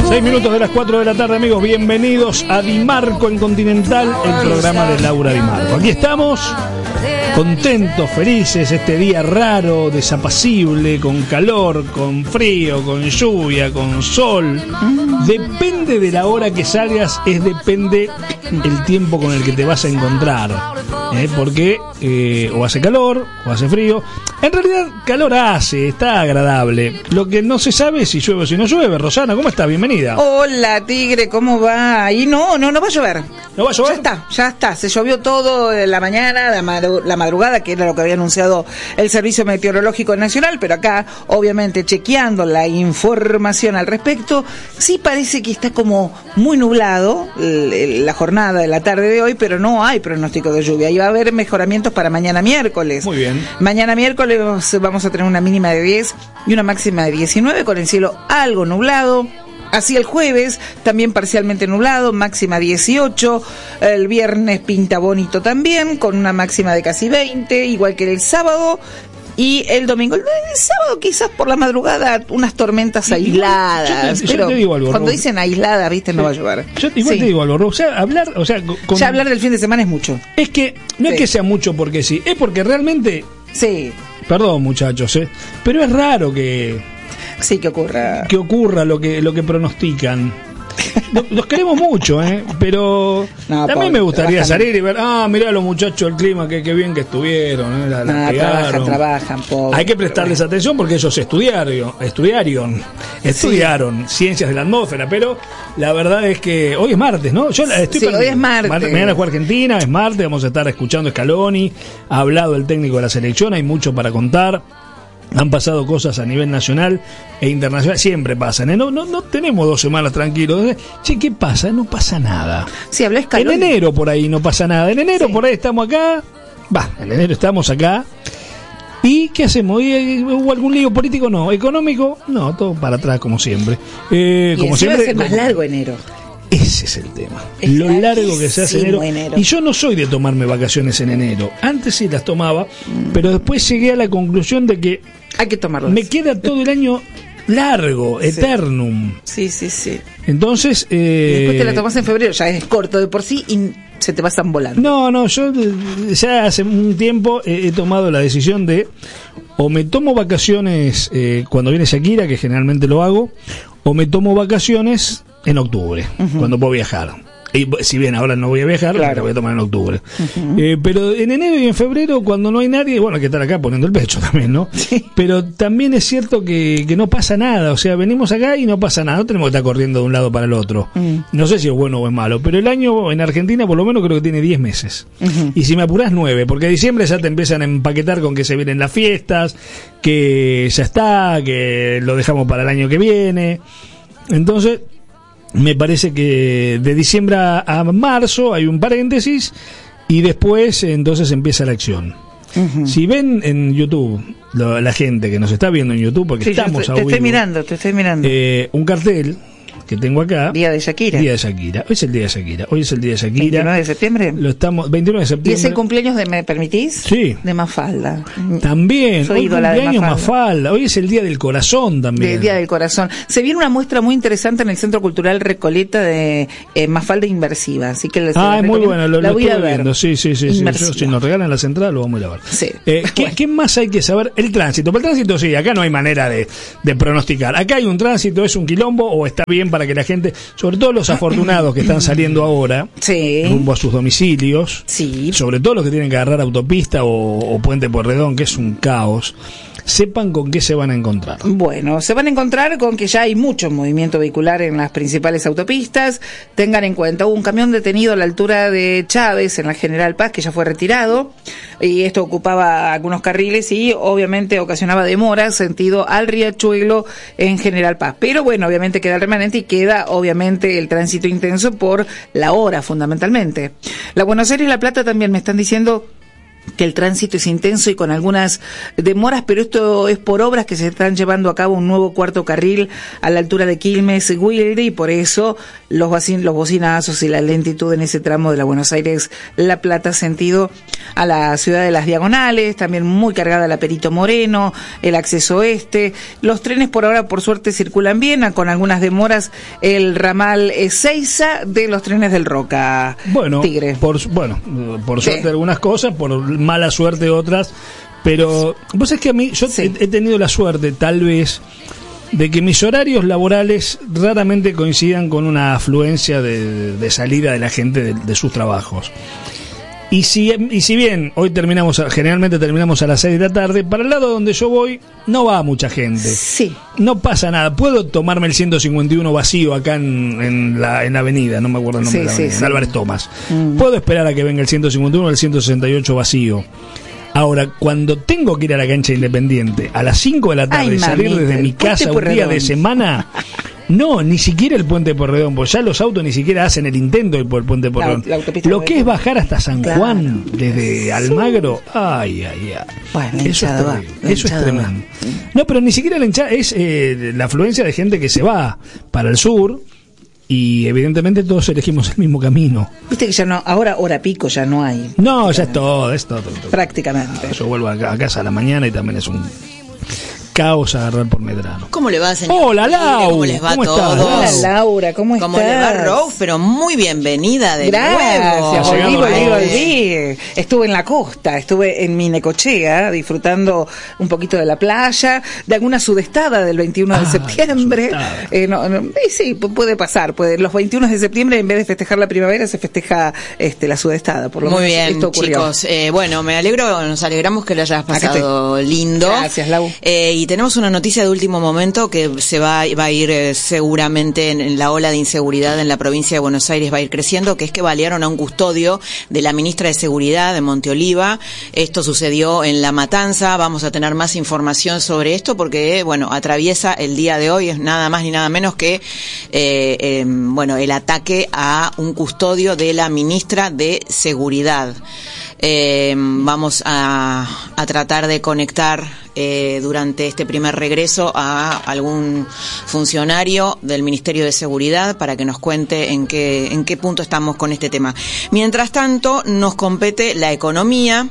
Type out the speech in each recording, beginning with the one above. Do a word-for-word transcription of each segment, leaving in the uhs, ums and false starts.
Seis minutos de las cuatro de la tarde, amigos. Bienvenidos a Di Marco en Continental, el programa de Laura Di Marco. Aquí estamos, contentos, felices, este día raro, desapacible, con calor, con frío, con lluvia, con sol. Depende de la hora que salgas, es depende el tiempo con el que te vas a encontrar. ¿eh? Porque eh, o hace calor, o hace frío. En realidad, calor hace, está agradable. Lo que no se sabe es si llueve o si no llueve. Rosana, ¿cómo estás? Bienvenida. Hola, Tigre, ¿cómo va? Y no, no, no va a llover. ¿No va a llover? Ya está, ya está. Se llovió todo en la mañana, la, madru- la madrugada, que era lo que había anunciado el Servicio Meteorológico Nacional, pero acá, obviamente, chequeando la información al respecto, sí parece que está como muy nublado la jornada de la tarde de hoy, pero no hay pronóstico de lluvia. Y va a haber mejoramientos para mañana miércoles. Muy bien. Mañana miércoles vamos a tener una mínima de diez y una máxima de diecinueve, con el cielo algo nublado. Así el jueves, también parcialmente nublado, máxima dieciocho. El viernes pinta bonito también, con una máxima de casi veinte, igual que el sábado. Y el domingo, el, el sábado quizás por la madrugada, unas tormentas aisladas. Yo te, yo pero te digo algo, cuando Ro. dicen aisladas, viste, sí. No va a llover. Yo igual sí. te digo algo, Ro. O sea, hablar, o sea, con, ya hablar del fin de semana es mucho. Es que, no sí. es que sea mucho porque sí, es porque realmente... Sí. Perdón, muchachos, ¿eh? Pero es raro que... Sí, que ocurra. Que ocurra lo que, lo que pronostican. Los queremos mucho, ¿eh? Pero no, también pobre, me gustaría salir y ver, ah, mirá los muchachos del clima, que, que bien que estuvieron, ¿eh? la, la no, trabajan, trabajan, pobre. Hay que prestarles trabajan. atención porque ellos estudiaron, estudiaron, estudiaron sí. ciencias de la atmósfera, pero la verdad es que hoy es martes, ¿no? Yo estoy sí, hoy es martes. Mañana juega Argentina, es martes, vamos a estar escuchando Scaloni, ha hablado el técnico de la selección, hay mucho para contar. Han pasado cosas a nivel nacional e internacional, siempre pasan, ¿eh? No, no, no tenemos dos semanas tranquilos. Che, ¿qué pasa? No pasa nada. Sí, hablé Scaloni. En enero por ahí no pasa nada. En enero sí. por ahí estamos acá. Va, en enero estamos acá. ¿Y qué hacemos? ¿Hubo algún lío político? No. ¿Económico? No, todo para atrás como siempre. Eh, y como siempre. Va a ser más largo enero. Ese es el tema, es lo largo que se hace enero. enero. Y yo no soy de tomarme vacaciones en enero. Antes sí las tomaba, mm. pero después llegué a la conclusión de que hay que tomarlas. Me queda todo el año largo, sí. eternum. Sí, sí, sí. Entonces... Eh, después te la tomas en febrero, ya es corto de por sí y se te pasan volando. No, no, yo ya hace un tiempo he, he tomado la decisión de o me tomo vacaciones eh, cuando viene Shakira, que generalmente lo hago, o me tomo vacaciones en octubre, uh-huh. cuando puedo viajar. Y si bien ahora no voy a viajar, claro. la voy a tomar en octubre. Uh-huh. Eh, pero en enero y en febrero, cuando no hay nadie, bueno, hay que estar acá poniendo el pecho también, ¿no? Sí. Pero también es cierto que, que no pasa nada. O sea, venimos acá y no pasa nada. No tenemos que estar corriendo de un lado para el otro. Uh-huh. No sé si es bueno o es malo, pero el año en Argentina por lo menos creo que tiene diez meses. Uh-huh. Y si me apurás, nueve, porque en diciembre ya te empiezan a empaquetar con que se vienen las fiestas, que ya está, que lo dejamos para el año que viene. Entonces... me parece que de diciembre a marzo hay un paréntesis y después entonces empieza la acción. Uh-huh. Si ven en YouTube, lo, la gente que nos está viendo en YouTube, porque sí, estamos te, a te vivo, estoy mirando, te estoy mirando. Eh, un cartel que tengo acá. Día de Shakira. Día de Shakira. Hoy es el día de Shakira. Hoy es el día de Shakira. veintinueve de septiembre. Lo estamos, veintinueve de septiembre. ¿Y es el cumpleaños de, me permitís? Sí. De Mafalda. También. Soy hoy cumpleaños Mafalda. Mafalda. Hoy es el día del corazón también. El día del corazón. Se viene una muestra muy interesante en el Centro Cultural Recoleta de eh, Mafalda Inversiva. Así que les Ah, es muy bueno. Lo, la lo voy estoy a ver. viendo. Sí, sí, sí. sí. Yo, si nos regalan la central, lo vamos a ir a ver. Sí. Eh, ¿qué, bueno. ¿Qué más hay que saber? El tránsito. Para el tránsito, sí. Acá no hay manera de, de pronosticar. Acá hay un tránsito, es un quilombo o está bien para que la gente, sobre todo los afortunados que están saliendo ahora, sí. rumbo a sus domicilios, sí. sobre todo los que tienen que agarrar autopista o, o Puente Pueyrredón, que es un caos, sepan con qué se van a encontrar. Bueno, se van a encontrar con que ya hay mucho movimiento vehicular en las principales autopistas. Tengan en cuenta, hubo un camión detenido a la altura de Chávez, en la General Paz, que ya fue retirado, y esto ocupaba algunos carriles y obviamente ocasionaba demoras sentido al Riachuelo en General Paz. Pero bueno, obviamente queda el remanente y queda obviamente el tránsito intenso por la hora, fundamentalmente. La Buenos Aires y La Plata también me están diciendo que el tránsito es intenso y con algunas demoras, pero esto es por obras que se están llevando a cabo un nuevo cuarto carril a la altura de Quilmes, Wilde, y por eso los, bocin, los bocinazos y la lentitud en ese tramo de la Buenos Aires-La Plata sentido a la ciudad de Las Diagonales, también muy cargada la Perito Moreno, el acceso este. Los trenes por ahora, por suerte, circulan bien, con algunas demoras, el ramal Ezeiza de los trenes del Roca. Bueno, Tigre. Por, bueno, por suerte sí. algunas cosas, por mala suerte otras, pero vos sabés que a mí, yo sí. he, he tenido la suerte, tal vez, de que mis horarios laborales raramente coincidan con una afluencia de, de salida de la gente de, de sus trabajos. Y si, y si bien hoy terminamos, generalmente terminamos a las seis de la tarde, para el lado donde yo voy no va mucha gente. Sí. No pasa nada. Puedo tomarme el ciento cincuenta y uno vacío acá en, en, la, en la avenida, no me acuerdo el nombre sí, de la avenida, sí, en Álvarez sí. Tomás. Mm. Puedo esperar a que venga el ciento cincuenta y uno o el ciento sesenta y ocho vacío. Ahora, cuando tengo que ir a la cancha Independiente a las cinco de la tarde y salir mamita, desde mi casa un día de semana... No, ni siquiera el Puente Porredón, porque ya los autos ni siquiera hacen el intento de ir por el Puente Porredón. La, la Lo que es bajar hasta San claro. Juan, desde Almagro, ay, ay, ay. Bueno, eso es, va, eso es tremendo. No, pero ni siquiera la hinchada, es eh, la afluencia de gente que se va para el sur y evidentemente todos elegimos el mismo camino. Viste que ya no, ahora hora pico ya no hay. No, ya es todo, es todo. todo. Prácticamente. Yo vuelvo a, a casa a la mañana y también es un... caos agarrar por Medrano. ¿Cómo le va, señor? Hola, Lau. ¿Cómo les va ¿Cómo a todos? Hola, Laura, ¿cómo estás? ¿Cómo le va, Rose? Pero muy bienvenida de Gracias, nuevo. Gracias, volví, volví, volví. Estuve en la costa, estuve en Minecochea, disfrutando un poquito de la playa, de alguna sudestada del veintiuno de septiembre. Eh, no, no, eh, sí, puede pasar. Puede, los veintiuno de septiembre, en vez de festejar la primavera, se festeja este, la sudestada. Por lo muy menos bien, esto ocurrió. Chicos. Eh, bueno, me alegro, nos alegramos que lo hayas pasado lindo. Gracias, Lau. Eh, y tenemos una noticia de último momento que se va, va a ir eh, seguramente en, en la ola de inseguridad en la provincia de Buenos Aires va a ir creciendo, que es que balearon a un custodio de la ministra de Seguridad de Monteoliva. Esto sucedió en La Matanza. Vamos a tener más información sobre esto porque, bueno, atraviesa el día de hoy, es nada más ni nada menos que, eh, eh, bueno, el ataque a un custodio de la ministra de Seguridad. Eh, vamos a, a tratar de conectar eh, durante este primer regreso a algún funcionario del Ministerio de Seguridad para que nos cuente en qué, en qué punto estamos con este tema. Mientras tanto, nos compete la economía.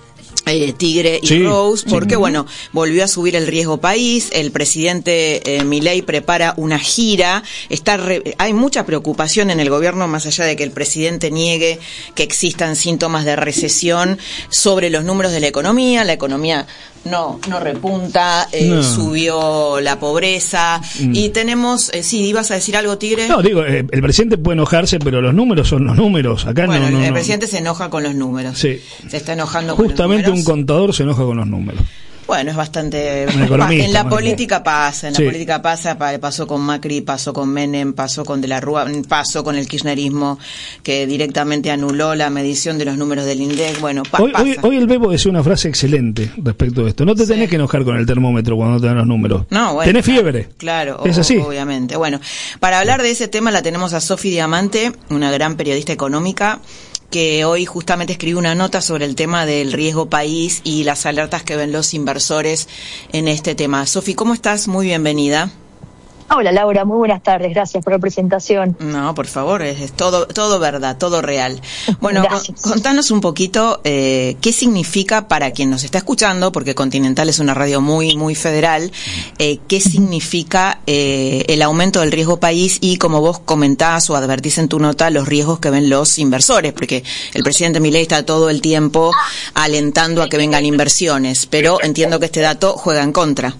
Eh, Tigre y sí, Rose, porque sí. bueno, volvió a subir el riesgo país, el presidente eh, Milei prepara una gira, está re, hay mucha preocupación en el gobierno, más allá de que el presidente niegue que existan síntomas de recesión sobre los números de la economía, la economía no no repunta, eh, no. subió la pobreza mm. y tenemos, eh, sí, ¿ibas a decir algo, Tigre? No, digo, eh, el presidente puede enojarse, pero los números son los números, acá bueno, no, no, el no. presidente se enoja con los números, sí. se está enojando justamente con los números. Un contador se enoja con los números. Bueno, es bastante... En la política pasa, en la sí. política pasa, pasó con Macri, pasó con Menem, pasó con De la Rúa, pasó con el kirchnerismo, que directamente anuló la medición de los números del INDEC. Bueno, pa hoy, pasa. Hoy, hoy el Bebo decía una frase excelente respecto a esto. No te sí. tenés que enojar con el termómetro cuando no te dan los números. No, bueno, tenés claro, fiebre. Claro, es así. Obviamente. Bueno, para hablar de ese tema la tenemos a Sofi Diamante, una gran periodista económica, que hoy justamente escribió una nota sobre el tema del riesgo país y las alertas que ven los inversores en este tema. Sofi, ¿cómo estás? Muy bienvenida. Hola Laura, muy buenas tardes, gracias por la presentación. No, por favor, es, es todo todo verdad, todo real. Bueno, con, contanos un poquito eh, qué significa para quien nos está escuchando, porque Continental es una radio muy muy federal, eh, qué significa eh, el aumento del riesgo país y como vos comentás o advertís en tu nota los riesgos que ven los inversores, porque el presidente Milei está todo el tiempo alentando a que vengan inversiones, pero entiendo que este dato juega en contra.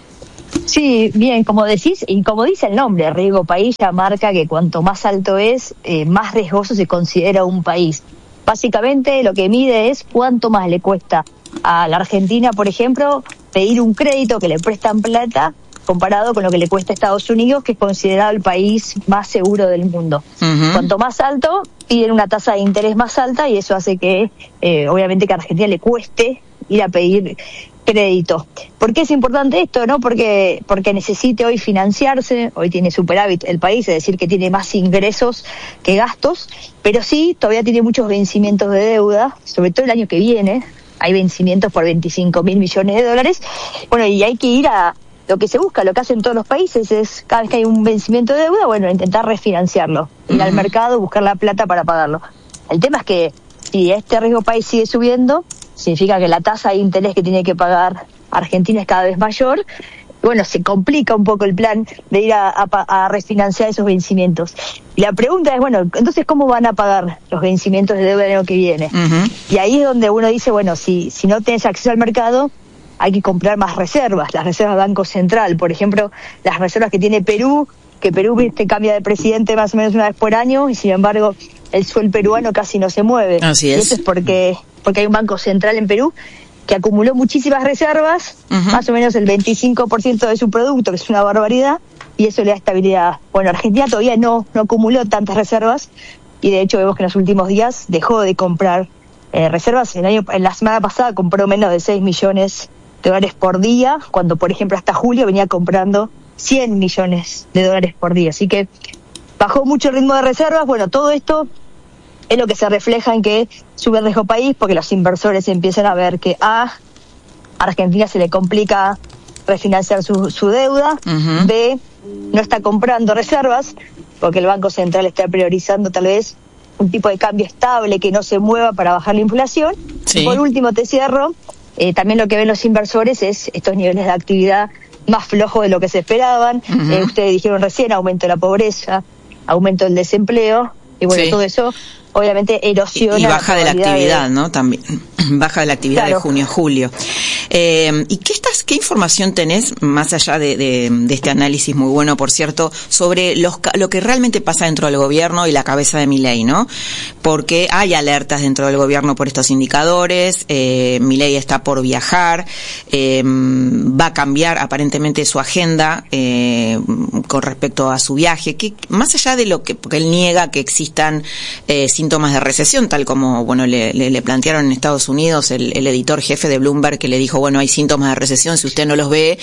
Sí, bien, como decís, y como dice el nombre, riesgo país ya marca que cuanto más alto es, eh, más riesgoso se considera un país. Básicamente lo que mide es cuánto más le cuesta a la Argentina, por ejemplo, pedir un crédito que le prestan plata comparado con lo que le cuesta a Estados Unidos, que es considerado el país más seguro del mundo. Uh-huh. Cuanto más alto, piden una tasa de interés más alta y eso hace que, eh, obviamente, que a Argentina le cueste ir a pedir crédito. ¿Por qué es importante esto? No porque porque necesite hoy financiarse, hoy tiene superávit el país, es decir, que tiene más ingresos que gastos, pero sí todavía tiene muchos vencimientos de deuda, sobre todo el año que viene, hay vencimientos por veinticinco mil millones de dólares. Bueno, y hay que ir a lo que se busca, lo que hacen todos los países es, cada vez que hay un vencimiento de deuda, bueno, intentar refinanciarlo, ir uh-huh. al mercado, buscar la plata para pagarlo. El tema es que si este riesgo país sigue subiendo, significa que la tasa de interés que tiene que pagar Argentina es cada vez mayor. Bueno, se complica un poco el plan de ir a, a, a refinanciar esos vencimientos. Y la pregunta es, bueno, entonces, ¿cómo van a pagar los vencimientos de deuda del año que viene? Uh-huh. Y ahí es donde uno dice, bueno, si, si no tenés acceso al mercado, hay que comprar más reservas, las reservas del Banco Central. Por ejemplo, las reservas que tiene Perú, que Perú viste, cambia de presidente más o menos una vez por año, y sin embargo, el sol peruano casi no se mueve. Así es. Y eso es porque, porque hay un Banco Central en Perú que acumuló muchísimas reservas, uh-huh. más o menos el veinticinco por ciento de su producto, que es una barbaridad, y eso le da estabilidad. Bueno, Argentina todavía no, no acumuló tantas reservas, y de hecho vemos que en los últimos días dejó de comprar eh, reservas. El año, en la semana pasada compró menos de seis millones de dólares por día, cuando por ejemplo hasta julio venía comprando cien millones de dólares por día. Así que bajó mucho el ritmo de reservas. Bueno, todo esto es lo que se refleja en que sube el riesgo país, porque los inversores empiezan a ver que a Argentina se le complica refinanciar su, su deuda, uh-huh. B, no está comprando reservas, porque el Banco Central está priorizando tal vez un tipo de cambio estable que no se mueva para bajar la inflación. Sí. Y por último, te cierro, eh, también lo que ven los inversores es estos niveles de actividad más flojos de lo que se esperaban. Uh-huh. Eh, ustedes dijeron recién, aumento de la pobreza, aumento del desempleo, y bueno, sí. todo eso obviamente erosiona. Y baja de la actividad, de... ¿no? También baja de la actividad claro. de junio a julio. Eh, ¿Y qué estás, qué información tenés, más allá de, de, de este análisis muy bueno, por cierto, sobre los, lo que realmente pasa dentro del gobierno y la cabeza de Milei, ¿no? Porque hay alertas dentro del gobierno por estos indicadores, eh, Milei está por viajar, eh, va a cambiar aparentemente su agenda eh, con respecto a su viaje, que más allá de lo que, porque él niega que existan eh, síntomas de recesión, tal como, bueno, le, le, le plantearon en Estados Unidos el, el editor jefe de Bloomberg, que le dijo, bueno, hay síntomas de recesión, si usted no los ve,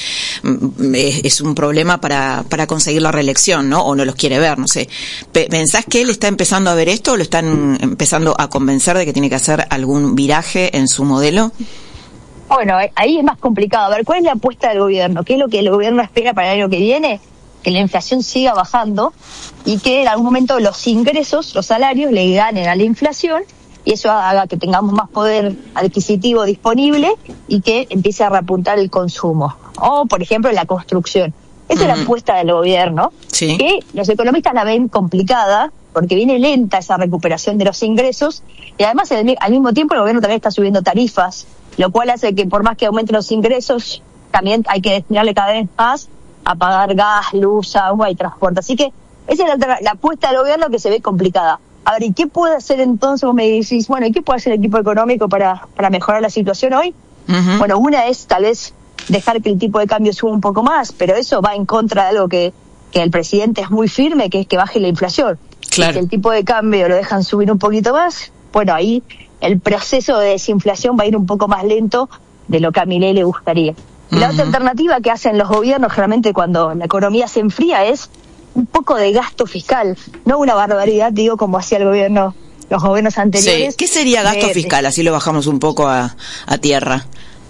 es, es un problema para, para conseguir la reelección, ¿no? O no los quiere ver, no sé. ¿Pensás que él está empezando a ver esto o lo están empezando a convencer de que tiene que hacer algún viraje en su modelo? Bueno, ahí es más complicado. A ver, ¿cuál es la apuesta del gobierno? ¿Qué es lo que el gobierno espera para el año que viene? Que la inflación siga bajando y que en algún momento los ingresos, los salarios, le ganen a la inflación, y eso haga que tengamos más poder adquisitivo disponible y que empiece a repuntar el consumo. O, por ejemplo, la construcción. Esa uh-huh. es la apuesta del gobierno, sí. que los economistas la ven complicada, porque viene lenta esa recuperación de los ingresos, y además al, al mismo tiempo el gobierno también está subiendo tarifas, lo cual hace que por más que aumenten los ingresos, también hay que destinarle cada vez más a pagar gas, luz, agua y transporte. Así que esa es la, la apuesta del gobierno, que se ve complicada. A ver, ¿y qué puede hacer entonces? Vos me decís, bueno, ¿y qué puede hacer el equipo económico para, para mejorar la situación hoy? Uh-huh. Bueno, una es tal vez dejar que el tipo de cambio suba un poco más, pero eso va en contra de algo que, que el presidente es muy firme, que es que baje la inflación. Claro. Si el tipo de cambio lo dejan subir un poquito más, bueno, ahí el proceso de desinflación va a ir un poco más lento de lo que a Milei le gustaría. Y uh-huh. la otra alternativa que hacen los gobiernos generalmente cuando la economía se enfría es un poco de gasto fiscal, no una barbaridad, digo, como hacía el gobierno, los gobiernos anteriores. Sí. ¿Qué sería gasto de, fiscal? Así lo bajamos un poco a, a tierra.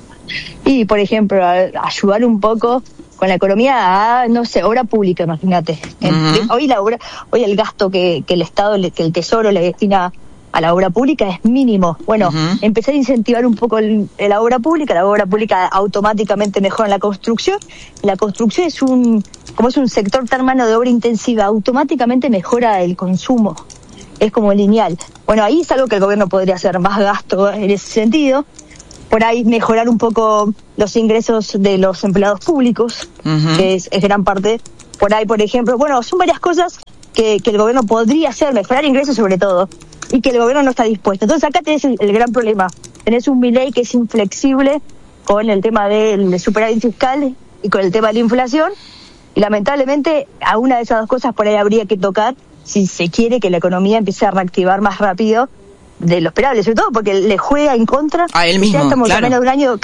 Y, por ejemplo, a, a ayudar un poco con la economía a, no sé, obra pública, imagínate. Uh-huh. Hoy la obra, hoy el gasto que, que el Estado, que el Tesoro le destina a la obra pública es mínimo. Bueno, uh-huh. empezar a incentivar un poco el, la obra pública. La obra pública automáticamente mejora la construcción. La construcción es un, como es un sector tan mano de obra intensiva, automáticamente mejora el consumo. Es como lineal. Bueno, ahí es algo que el gobierno podría hacer, más gasto en ese sentido. Por ahí mejorar un poco los ingresos de los empleados públicos, uh-huh. que es, es gran parte. Por ahí, por ejemplo, bueno, son varias cosas que, que el gobierno podría hacer, mejorar ingresos sobre todo, y que el gobierno no está dispuesto. Entonces acá tenés el, el gran problema. Tenés un Milei que es inflexible con el tema del de superávit fiscal y con el tema de la inflación, y lamentablemente a una de esas dos cosas por ahí habría que tocar si se quiere que la economía empiece a reactivar más rápido de lo esperable, sobre todo porque le juega en contra. A él mismo, ya estamos claro. a menos de un año,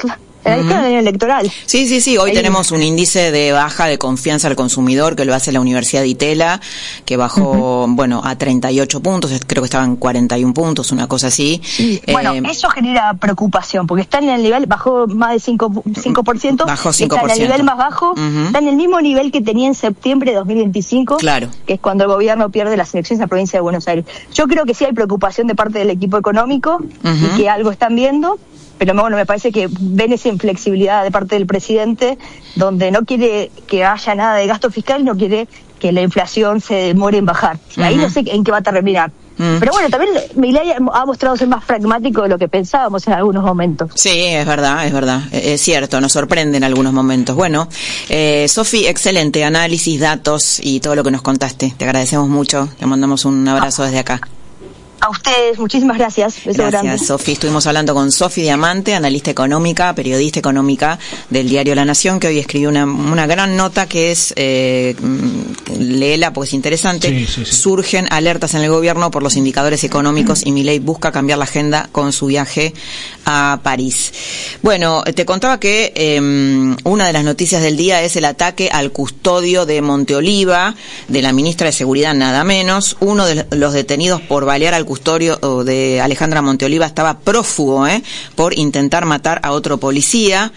Uh-huh. En el año electoral. Sí, sí, sí. Hoy Ahí. tenemos un índice de baja de confianza al consumidor que lo hace la Universidad de Itela, que bajó, uh-huh. bueno, a treinta y ocho puntos, creo que estaban cuarenta y un puntos, una cosa así. Sí. Eh, bueno, eso genera preocupación, porque está en el nivel, bajó más de cinco por ciento. Bajó cinco por ciento. Está en el nivel más bajo, uh-huh. está en el mismo nivel que tenía en septiembre de dos mil veinticinco, claro. que es cuando el gobierno pierde las elecciones en la provincia de Buenos Aires. Yo creo que sí hay preocupación de parte del equipo económico, uh-huh. y que algo están viendo. Pero bueno, me parece que ven esa inflexibilidad de parte del presidente, donde no quiere que haya nada de gasto fiscal y no quiere que la inflación se demore en bajar. Y ahí uh-huh. no sé en qué va a terminar. Uh-huh. Pero bueno, también Milei ha mostrado ser más pragmático de lo que pensábamos en algunos momentos. Sí, es verdad, es verdad. Es cierto, nos sorprende en algunos momentos. Bueno, eh, Sofi, excelente análisis, datos y todo lo que nos contaste. Te agradecemos mucho. Te mandamos un abrazo ah. desde acá. A ustedes, muchísimas gracias. Beso Gracias, grande. Sofi. Estuvimos hablando con Sofi Diamante, analista económica, periodista económica del diario La Nación, que hoy escribió una, una gran nota que es, eh, léela porque es interesante, sí, sí, sí. Surgen alertas en el gobierno por los indicadores económicos y Milei busca cambiar la agenda con su viaje a París. Bueno, te contaba que eh, una de las noticias del día es el ataque al custodio de Monteoliva, de la ministra de Seguridad nada menos. Uno de los detenidos por balear al custodio de Alejandra Monteoliva estaba prófugo, ¿eh? por intentar matar a otro policía.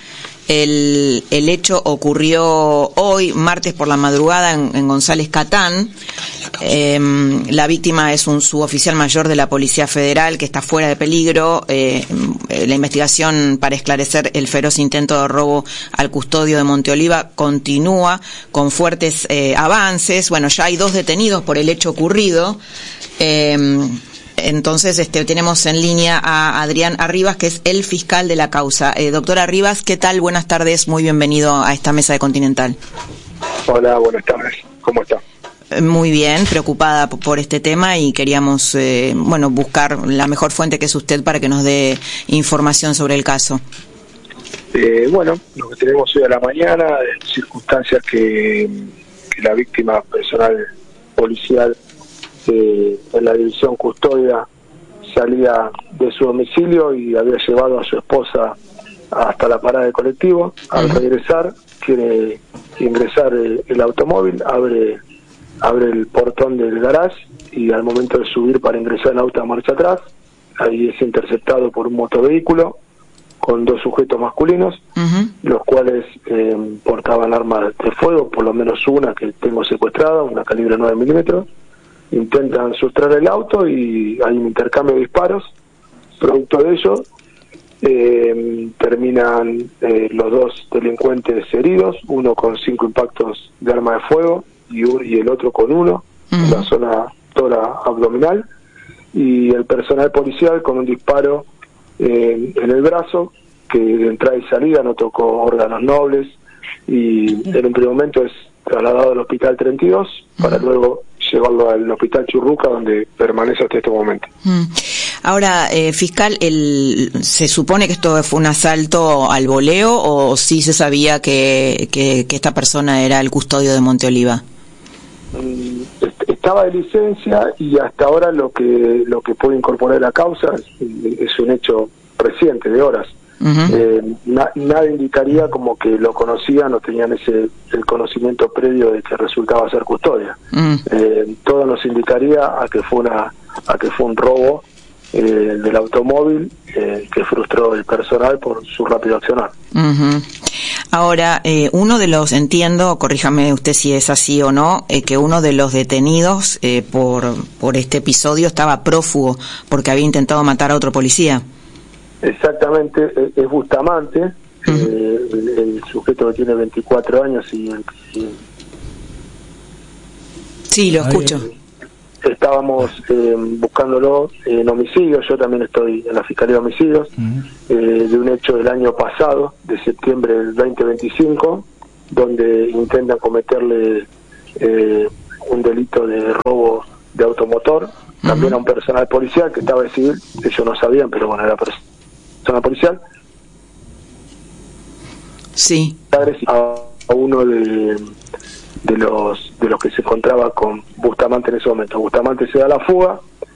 El, el hecho ocurrió hoy, martes por la madrugada, en, en González Catán. Eh, la víctima es un suboficial mayor de la Policía Federal que está fuera de peligro. Eh, la investigación para esclarecer el feroz intento de robo al custodio de Monteoliva continúa con fuertes eh, avances. Bueno, ya hay dos detenidos por el hecho ocurrido. Eh, Entonces, este, tenemos en línea a Adrián Arribas, que es el fiscal de la causa. Eh, doctor Arribas, ¿qué tal? Buenas tardes, muy bienvenido a esta mesa de Continental. Hola, buenas tardes. ¿Cómo está? Muy bien, preocupada por este tema y queríamos, eh, bueno, buscar la mejor fuente que es usted para que nos dé información sobre el caso. Eh, bueno, lo que tenemos hoy a la mañana, circunstancias que, que la víctima personal policial Eh, en la división custodia salía de su domicilio y había llevado a su esposa hasta la parada de colectivo. Al uh-huh. regresar quiere ingresar el, el automóvil, abre abre el portón del garage y al momento de subir para ingresar el auto a marcha atrás, ahí es interceptado por un motovehículo con dos sujetos masculinos, uh-huh. los cuales eh, portaban armas de fuego, por lo menos una que tengo secuestrada, una calibre nueve milímetros. Intentan sustraer el auto y hay un intercambio de disparos. Producto de ello, eh, terminan eh, los dos delincuentes heridos, uno con cinco impactos de arma de fuego y, un, y el otro con uno, uh-huh. en la zona tora abdominal, y el personal policial con un disparo eh, en el brazo, que de entrada y salida no tocó órganos nobles, y en un primer momento es trasladado al hospital treinta y dos, para uh-huh. luego llevarlo al hospital Churruca, donde permanece hasta este momento. Mm. Ahora, eh, fiscal, el, ¿se supone que esto fue un asalto al voleo o sí se sabía que, que, que esta persona era el custodio de Monteoliva? Mm, estaba de licencia y hasta ahora lo que lo que puede incorporar la causa es, es un hecho reciente, de horas. Uh-huh. Eh, na, nada indicaría como que lo conocían o tenían ese el conocimiento previo de que resultaba ser custodia. Uh-huh. Eh, todo nos indicaría a que fue una a que fue un robo eh, del automóvil eh, que frustró el personal por su rápido accionar. Uh-huh. Ahora, eh, uno de los, entiendo, corríjame usted si es así o no, eh, que uno de los detenidos eh, por por este episodio estaba prófugo porque había intentado matar a otro policía. Exactamente, es Bustamante, uh-huh. eh, el, el sujeto que tiene veinticuatro años y... y sí, lo escucho. Eh, estábamos eh, buscándolo en homicidios, yo también estoy en la Fiscalía de Homicidios, uh-huh. eh, de un hecho del año pasado, de septiembre del veinte veinticinco, donde intentan cometerle eh, un delito de robo de automotor, también uh-huh. a un personal policial que estaba de civil, ellos no sabían, pero bueno, era personal zona policial. Sí. A uno de, de los de los que se encontraba con Bustamante en ese momento. Bustamante se da la fuga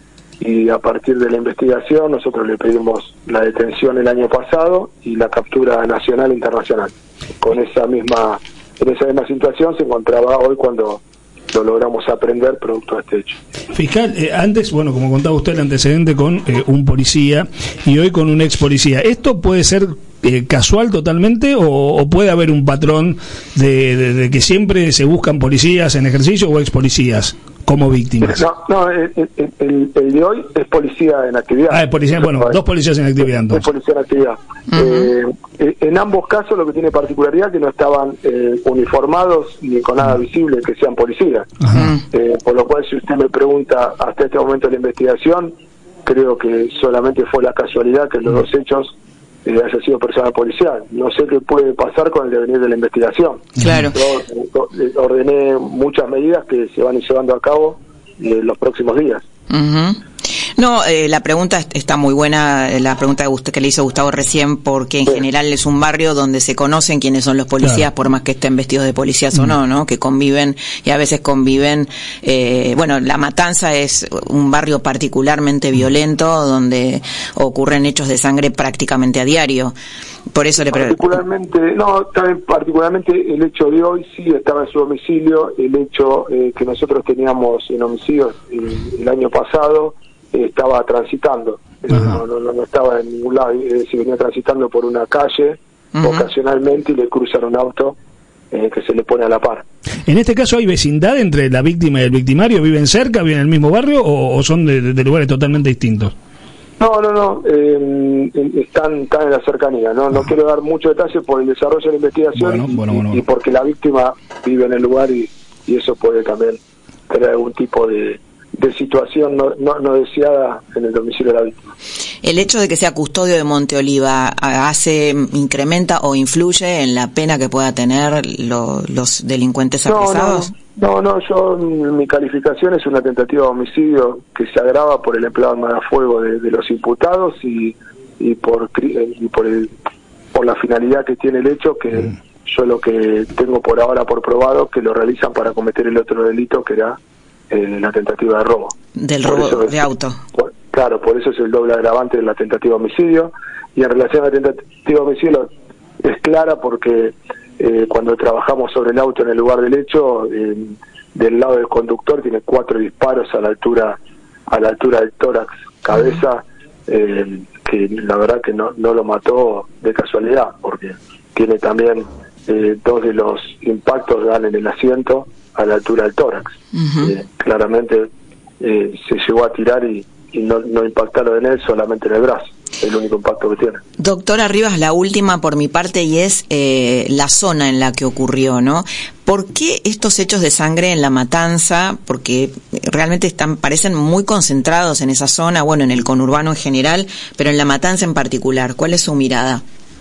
y a partir de la investigación nosotros le pedimos la detención el año pasado y la captura nacional e internacional. Con esa misma, en esa misma situación se encontraba hoy cuando lo logramos aprender producto de este hecho. Fiscal, eh, antes, bueno, como contaba usted, el antecedente con eh, un policía y hoy con un ex policía. ¿Esto puede ser eh, casual totalmente o, o puede haber un patrón de, de, de que siempre se buscan policías en ejercicio o ex policías como víctimas? No, no, el, el, el de hoy es policía en actividad. Ah, es policía, bueno, no, dos policías en actividad entonces. Es policía en actividad. Uh-huh. eh, en ambos casos lo que tiene particularidad es que no estaban eh, uniformados ni con nada visible que sean policías. Uh-huh. Eh, por lo cual, si usted me pregunta hasta este momento de la investigación, creo que solamente fue la casualidad que los uh-huh. dos hechos eh, haya sido personal policial. No sé qué puede pasar con el devenir de la investigación. Claro. Yo eh, ordené muchas medidas que se van a ir llevando a cabo en eh, los próximos días. Uh-huh. No, eh, la pregunta está muy buena, la pregunta que le hizo Gustavo recién, porque en sí. general es un barrio donde se conocen quiénes son los policías, claro. por más que estén vestidos de policías mm. o no, ¿no? Que conviven y a veces conviven. Eh, bueno, La Matanza es un barrio particularmente violento donde ocurren hechos de sangre prácticamente a diario. Por eso le pregunto. Particularmente, no, también particularmente el hecho de hoy sí estaba en su domicilio, el hecho eh, que nosotros teníamos en homicidios el, el año pasado. Estaba transitando, no, no, no estaba en ningún lado, es decir, venía transitando por una calle uh-huh. ocasionalmente y le cruzan un auto eh, que se le pone a la par. En este caso, ¿hay vecindad entre la víctima y el victimario? ¿Viven cerca, viven en el mismo barrio o, o son de, de lugares totalmente distintos? No, no, no, eh, están, están en la cercanía, no, no uh-huh. quiero dar mucho detalle por el desarrollo de la investigación bueno, y, bueno, bueno. y porque la víctima vive en el lugar y, y eso puede también tener algún tipo de de situación no, no, no deseada en el domicilio de la víctima. ¿El hecho de que sea custodio de Monteoliva hace, incrementa o influye en la pena que pueda tener lo, los delincuentes apresados? No, no, no, yo mi calificación es una tentativa de homicidio que se agrava por el empleo de arma de fuego de, de los imputados y, y por y por el, por la finalidad que tiene el hecho que mm. yo lo que tengo por ahora por probado que lo realizan para cometer el otro delito que era Eh, la tentativa de robo. Del robo de es, auto. Por, claro, por eso es el doble agravante de la tentativa de homicidio. Y en relación a la tentativa de homicidio es clara porque eh, cuando trabajamos sobre el auto en el lugar del hecho, eh, del lado del conductor tiene cuatro disparos a la altura a la altura del tórax, cabeza, eh, que la verdad que no, no lo mató de casualidad, porque tiene también eh, dos de los impactos dan en el asiento a la altura del tórax. Uh-huh. Eh, claramente eh, se llegó a tirar y, y no, no impactaron en él, solamente en el brazo. Es el único impacto que tiene. Doctora Rivas, la última por mi parte y es eh, la zona en la que ocurrió, ¿no? ¿Por qué estos hechos de sangre en La Matanza? Porque realmente están parecen muy concentrados en esa zona, bueno, en el conurbano en general, pero en La Matanza en particular. ¿Cuál es su mirada?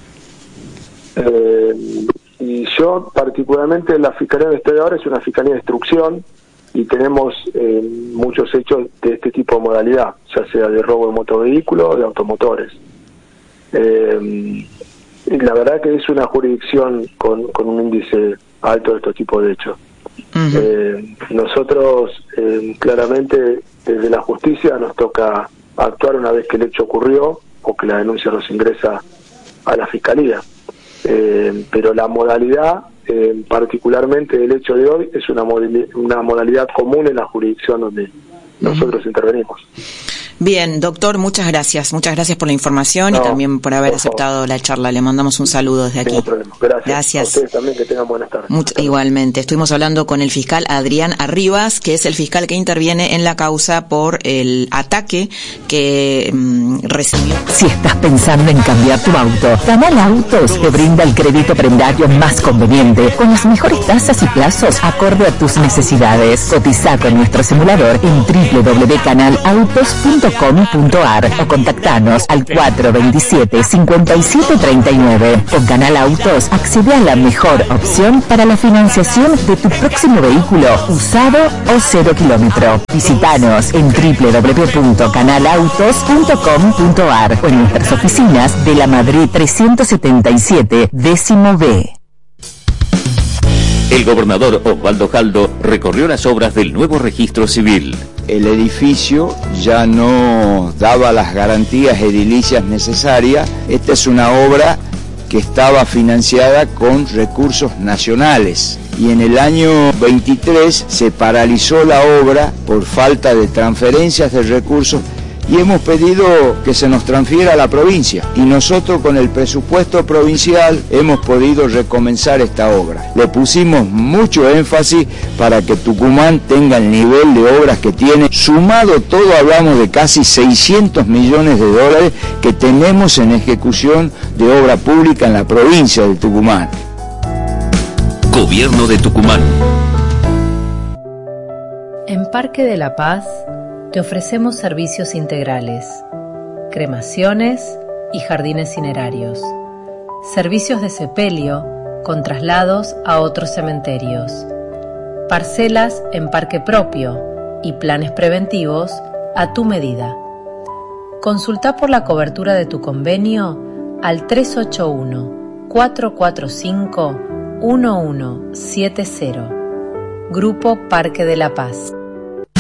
Eh... Y yo, particularmente, la Fiscalía de Estado de ahora es una Fiscalía de Instrucción y tenemos eh, muchos hechos de este tipo de modalidad, ya sea de robo de motovehículos o de automotores. Eh, y la verdad que es una jurisdicción con, con un índice alto de estos tipos de hechos. Uh-huh. Eh, nosotros, eh, claramente, desde la justicia nos toca actuar una vez que el hecho ocurrió o que la denuncia nos ingresa a la Fiscalía. Eh, pero la modalidad, eh, particularmente del hecho de hoy, es una, modalidad, una modalidad común en la jurisdicción donde nosotros uh-huh. intervenimos. Bien, doctor, muchas gracias. Muchas gracias por la información no, y también por haber por aceptado favor. la charla. Le mandamos un saludo desde aquí. No problema. Gracias. Gracias. A ustedes también, que tengan buenas tardes. Much- igualmente. Estuvimos hablando con el fiscal Adrián Arribas, que es el fiscal que interviene en la causa por el ataque que mmm, recibió. Si estás pensando en cambiar tu auto, Canal Autos te brinda el crédito prendario más conveniente, con las mejores tasas y plazos acorde a tus necesidades. Cotiza con nuestro simulador en doble u doble u doble u punto canal autos punto com punto a r o contactanos al cuatro dos siete, cinco siete tres nueve. Con Canal Autos accede a la mejor opción para la financiación de tu próximo vehículo, usado o cero kilómetro. Visítanos en doble u doble u doble u punto canal autos punto com punto a r o en nuestras oficinas de la Madrid trescientos setenta y siete, décimo B. El gobernador Osvaldo Jaldo recorrió las obras del nuevo registro civil. el edificio ya no daba las garantías edilicias necesarias. Esta es una obra que estaba financiada con recursos nacionales y en el año veintitrés se paralizó la obra por falta de transferencias de recursos y hemos pedido que se nos transfiera a la provincia y nosotros con el presupuesto provincial hemos podido recomenzar esta obra. Le pusimos mucho énfasis para que Tucumán tenga el nivel de obras que tiene. Sumado todo hablamos de casi seiscientos millones de dólares que tenemos en ejecución de obra pública en la provincia de Tucumán. Gobierno de Tucumán. En Parque de la Paz te ofrecemos servicios integrales, cremaciones y jardines cinerarios, servicios de sepelio con traslados a otros cementerios, parcelas en parque propio y planes preventivos a tu medida. Consulta por la cobertura de tu convenio al tres ocho uno, cuatro cuatro cinco, uno uno siete cero. Grupo Parque de la Paz.